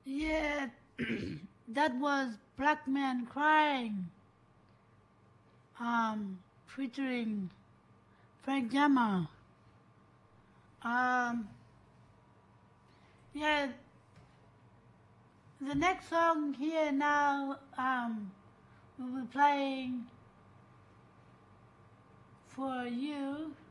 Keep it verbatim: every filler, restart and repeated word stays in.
Yeah, that was Black Man Crying, um, featuring Frank Jammer. Um, yeah, the next song here now, um, we'll be playing for you.